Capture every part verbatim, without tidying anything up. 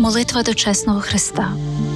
Молитва до чесного Христа.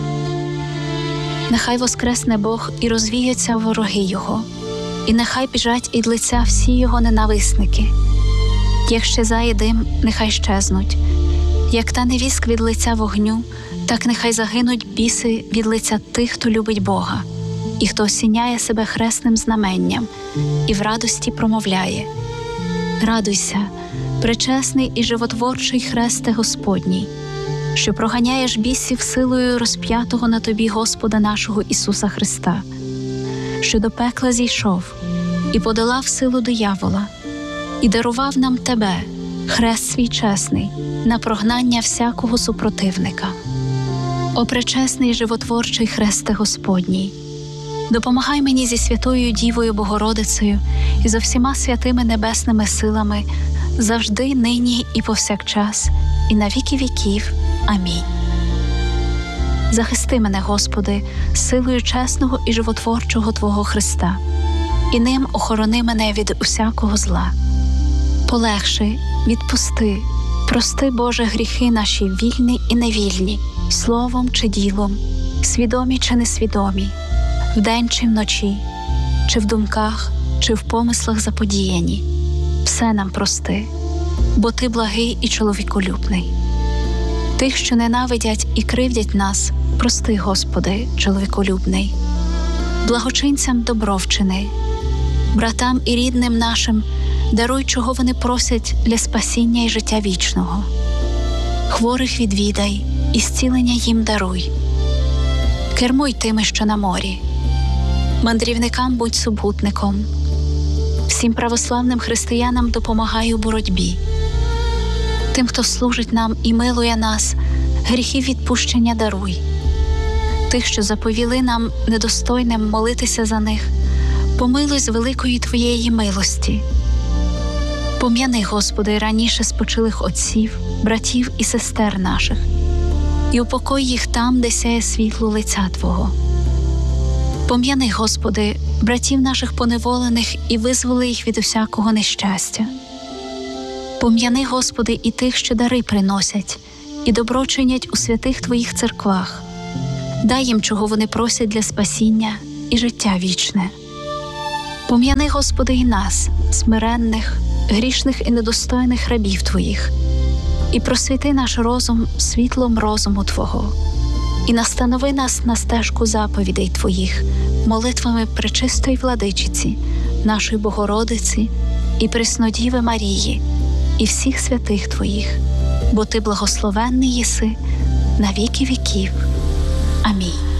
Нехай воскресне Бог і розвіються вороги Його, і нехай біжать ід лиця всі Його ненависники. Як щезає дим, нехай щезнуть, як та невіск від лиця вогню, так нехай загинуть біси від лиця тих, хто любить Бога, і хто осіняє себе хресним знаменням, і в радості промовляє: «Радуйся, пречесний і животворчий хресте Господній, що проганяєш бісів силою розп'ятого на тобі Господа нашого Ісуса Христа, що до пекла зійшов і подолав силу диявола, і дарував нам тебе, хрест свій чесний, на прогнання всякого супротивника. О пречесний і животворчий хресте Господній, допомагай мені зі святою Дівою Богородицею і зо всіма святими небесними силами, завжди, нині і повсякчас, і на віки віків. Амінь. Захисти мене, Господи, силою чесного і животворчого Твого Христа, і ним охорони мене від усякого зла. Полегши, відпусти, прости, Боже, гріхи наші вільні і невільні, словом чи ділом, свідомі чи несвідомі, вдень чи вночі, чи в думках, чи в помислах заподіяні. Все нам прости, бо Ти благий і чоловіколюбний. Тих, що ненавидять і кривдять нас, прости, Господи, чоловіколюбний. Благочинцям добро вчини, братам і рідним нашим даруй, чого вони просять для спасіння і життя вічного. Хворих відвідай і зцілення їм даруй. Кермуй тими, що на морі. Мандрівникам будь супутником. Всім православним християнам допомагай у боротьбі. Тим, хто служить нам і милує нас, гріхів відпущення даруй. Тих, що заповіли нам недостойним молитися за них, помилуй з великої Твоєї милості. Пом'яни, Господи, раніше спочилих отців, братів і сестер наших, і упокой їх там, де сяє світло лиця Твого. Пом'яни, Господи, братів наших поневолених і визволи їх від усякого нещастя. Пом'яни, Господи, і тих, що дари приносять, і добро чинять у святих Твоїх церквах. Дай їм, чого вони просять для спасіння і життя вічне. Пом'яни, Господи, і нас, смиренних, грішних і недостойних рабів Твоїх, і просвіти наш розум світлом розуму Твого, і настанови нас на стежку заповідей Твоїх, молитвами пречистої Владичиці, нашої Богородиці і Преснодіви Марії, і всіх святих Твоїх, бо Ти благословенний єси на віки віків. Амінь.